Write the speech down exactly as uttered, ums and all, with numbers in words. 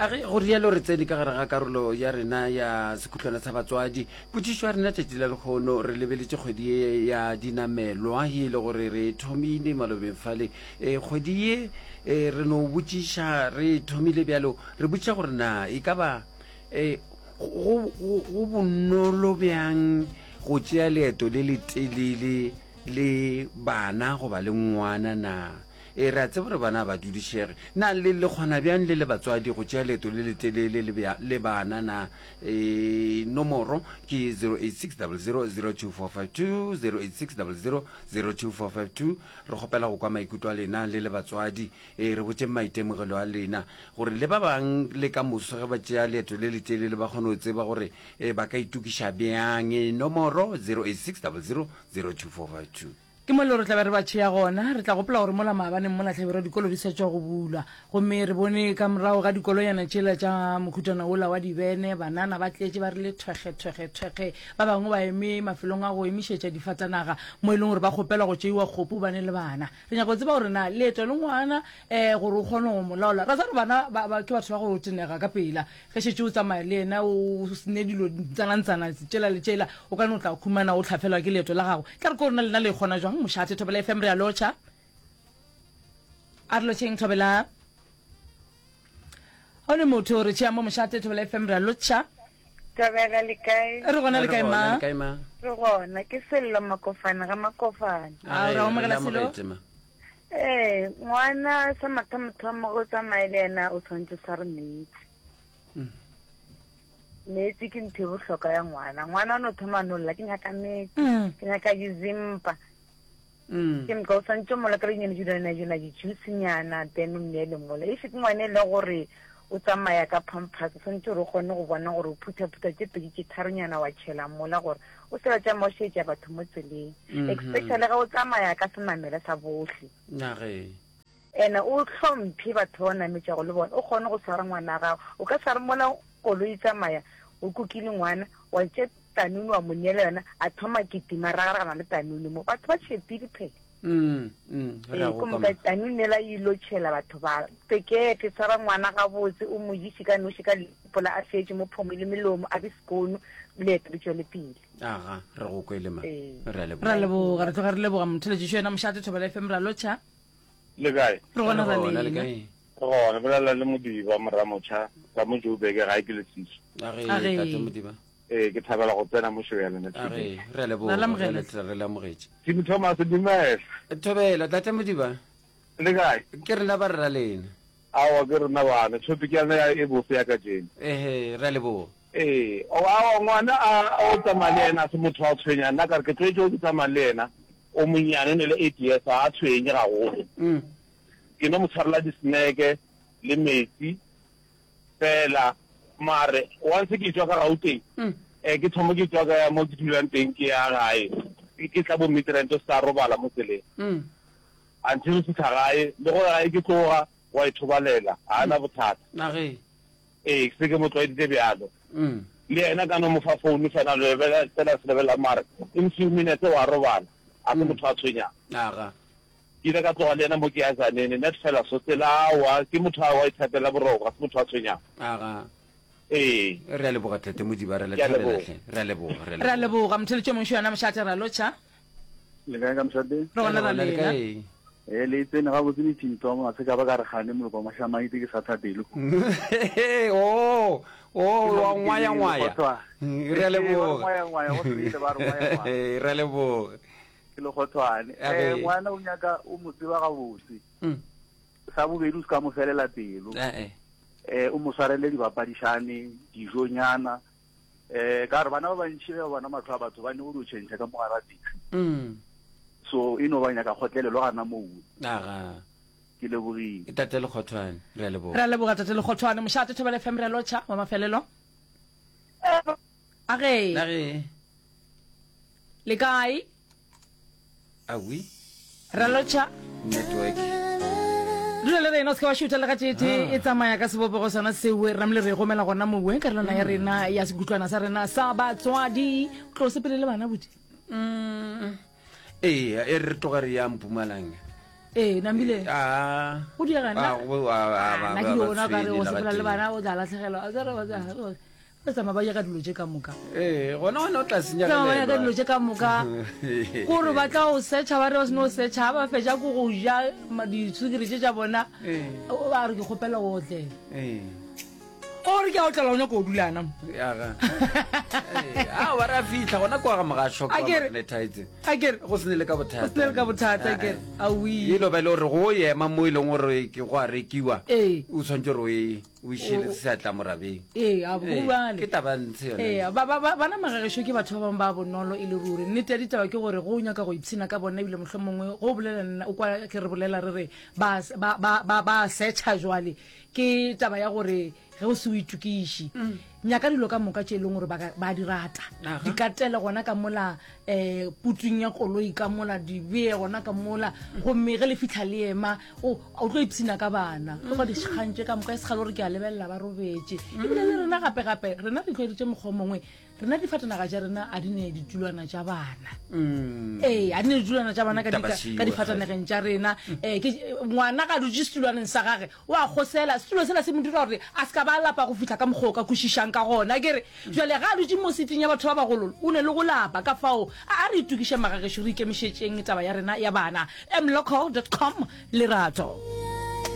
a ge go rialo re tsene ka gare ga karolo ya rena ya sekhutlwana sa batswadi potšišo ya rena tšatši la lekgono re lebeletse kgwedi ye ya dinamelwa ye le gore re thomile malobeng fale um kgwedi ye um re no botšiša re thomile bjalo re botšiša gore na e ka ba um go bonolo bjang go tšea leeto le le telele le bana go ba le ngwana na e re a tseba gore bana ba dudišege na le le kgona bjang le le batswadi go tšea leeto le le telele le bana na um nomoro ke zero eight six zero zero zero two four five two zero eight six zero zero zero two four five two re kgopela go kwa maikutlo a lena le le batswadi um re botse maitemogelo a lena gore le ba bang le ka moso ge ba tšea leeto le le telele ba kgone go tseba gore um ba ka itukiša bjang nomoro zero eight six zero zero zero two four five two ke mo le re tla be re ba tšea gona re tla gopola gore mola maabaneng mola tlhabero dikolo di setšwa go bula gomme re bone ka morago ga dikolo yana tšela tša mokhutwana ola wa dibene banana ba tletše ba re le thwege-thwege-thwege ba bangwe ba eme mafelong a go emišetša difatanaga mo e leng gore ba kgopela go tšeiwa kgopo bane le bana re nyaka go tseba gore na leeto le ngwana um gore o kgone go molaola ra sa re bana ke batho ba go tenega ka pela ge šetse o tsamaya le ena o ne dilo tsanantsana tšela le tšela o ka ne o tla khumana o tlhafelwa ke leeto la gago ka re ko rena lena le kgona jwang mošate Thobela F M re a lotšha a re lotšheng Thobela o ne motho re tšea mo mošate Thobela F M re a lotšha Thobela le kae re gona le kae ma re gona ke Sello Makofane ga Makofane a ra o mogela Sello eh ngwana sa mathomo go tsamaya le ena o tshwantse sa re metsi metsi ke ntho e bohlokwa ya ngwana ngwana o no thoma nolla ke nyaka metsi ke nyaka dizimpa ke mka o santse mola ka lenyane judana juna dijusinyana then o nnele mola e fete ngwane le gore o tsamaya ka pampers santse re kgone go bona gore o phutha-phutha tše pedi tše tharonyana wa tšhela mola gore o se ba tša mošetša batho mo tseleng especially ga o tsamaya ka senamela sa bohle ene o hlomphe batho ba nametšago le bona o kgone go swara ngwana gago o ka sware mola koloi tsamaya o kukile ngwana wa tše tanuni wa monyele yona a thoma kitima ragaragana le tanuni mo batho ba tšhepile phela komoka tanuni ela ilo tšhela batho ba tekete swara ngwana gabotse o mojiši ka noši ka lepola a fetše mo phomo le melomo a biskono leeto le tšwele pele aga re go kwele ma re a leboga re tloga re leboga motheletšišo yena mošate Thobela F M ra lotšha le kae re gona ra lena re gona bolela le Modiba moramotšha ka mo Joburg ga e ke le sešo ee ke thabela go tsena mo show ya lena re lemogetše ke Thomas Dumela Thobela tate Modiba le kae ke rena ba re ra lena awa ke rena bana topic ya lena e bose ya ka jene ehe re leboga ee awa ngwana a o tsamaya le ena se motho wa o tshwenyana nna kare ke tlwaetse o ke tsamaya le ena o monnyane ne le eight years a tshwenye gagolo ke no mo tshwarela diseneke le metsi fela mare once ke tswa ka Gauteng eh ke thomo ke tswa ka mo ke dulang teng ke ya gae ke tla bo mitrento sa robala mo tseleng until se thagae le go gae ke tloga wa ithobalela a na bothata nage eh se ke mo tlwaeditse bjalo le ena ka no mo fa phone fela le bela tsela se lebela mare in few minutes wa robala a ke motho a tshwenya aga ke ile ka tloga le ena mo ke ya zanene net fela so tsela wa ke motho wa ithatela boroko se motho a tshwenya aga eh re a leboga tate Modiba re a leboga re a leboga motheletšo mongwe yona mošate ra lotšha le kae ka mošate re gona ra lena eh le tsene ga botse di tšintwa mo a se ka ba ka re gane mo go mashamaite ke sa thatele o o wa ngwaya ngwaya re a leboga re a leboga ke le gothwane eh ngwana o nyaka o motsiba ga botse sa bobedi o se ka mo felela pelo eh o mo swarele dibapadishane dijonyana eh ka re bana ba bantši ba bona matlho a batho ba ne o di tšhentšha ka mogarati so ino ba nyaka kgotlelelo gana moo aga ke lebogile ke tate le kgothwane re a leboga re a leboga tate le kgothwane mošate Thobela F M re a lotšha wa mafelelo age age le kae awi re a lotšha network dula le rena o se ka wa šuta le ga tšete e tsamaya ka sebopego sona seo re ramle re gomela gona moweng ka relana ya rena ya sekutlwana sa rena sa batswadi tlo sepele le bana bodi ee e re tloga re ya Mpumalanga eh Nambile ah o di gana na ke bona ka re o sepela le bana o tla latlhegela a tsara ba tsa ba tsamaya ba ya ka dilo tse ka moka eh gona gona o tla senya ka ba ya ka dilo tse ka moka go re ba tla o searcha ba re o seno searcha ba fetsa go go ja ditsukiri tse tsa bona ba re ke gopela o tle eh o re ke a o tla lona go dulana ya ga eh a wa ra fitla gona kwa ga mga shop ba ne tight a ke go senele ka bothata go senele ka bothata ke a wi ile ba le re go yema mo ile ngore ke go a rekiwa eh o tshwantse re o ishile se atla morabeng eh a buane ke tabantse yone eh ba ba bana magagesho ke batho ba bang ba bonolo ile ruri nnete di taba ke gore go nya ka go ipsina ka bona ile mohlomongwe go bolela nna o kwa ke re bolela re re ba ba ba ba searcha jwale ke taba ya gore ge o se o itukishi nyaka dilo ka moka tše leng gore ba di rata di katela gona ka mola eh putung ya koloi ka mola di be gona ka mola go mmege le fitla le ema o o tlo ipsina ka bana go ba di tshantse ka moka se ga gore ke a lebella ba robetse ebile le rena gape gape rena di tlhoeditse mogomongwe rena di fatana ga ja rena a dine ditulwana tša bana eh a dine ditulwana tša bana ka di fatanegeng tša rena eh ngwana ka dutse setulwaneng sa gage wa khosela setulo sela se mo dira gore a ska ba lapa go fitla ka mogoka kushishang ka gona kere jwale ga dutse mo siting ya batho ba bagololo o ne le go lapa ka fao a re itukishe magagesho re ikemišetšeng taba ya rena ya bana m local dot com Lerato.